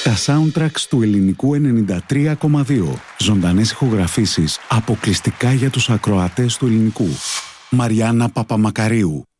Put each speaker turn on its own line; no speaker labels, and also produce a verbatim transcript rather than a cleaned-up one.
Τα soundtracks του Ελληνικού ενενήντα τρία κόμμα δύο. Ζωντανές ηχογραφήσεις αποκλειστικά για τους ακροατές του Ελληνικού. Μαριάννα Παπαμακαρίου.